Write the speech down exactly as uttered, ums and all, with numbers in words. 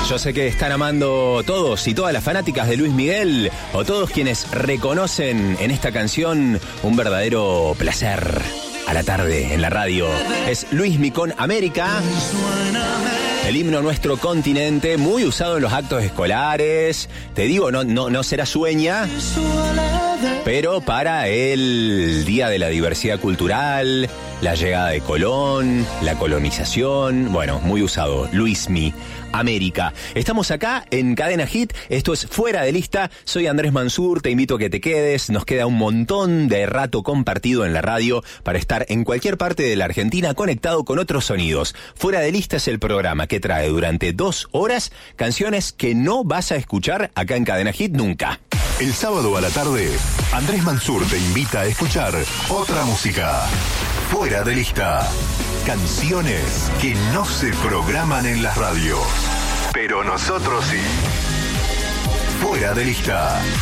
Yo sé que están amando todos y todas las fanáticas de Luis Miguel, o todos quienes reconocen en esta canción un verdadero placer a la tarde en la radio. Es Luismi con América, el himno a nuestro continente, muy usado en los actos escolares. Te digo, no, no, no será sueña, pero para el Día de la Diversidad Cultural, la llegada de Colón, la colonización, bueno, muy usado. Luismi, América. Estamos acá en Cadena Hit, esto es Fuera de Lista, soy Andrés Mansur, te invito a que te quedes, nos queda un montón de rato compartido en la radio para estar en cualquier parte de la Argentina conectado con otros sonidos. Fuera de Lista es el programa que trae durante dos horas canciones que no vas a escuchar acá en Cadena Hit nunca. El sábado a la tarde, Andrés Mansur te invita a escuchar otra música. Fuera de Lista. Canciones que no se programan en las radios, pero nosotros sí. Fuera de Lista.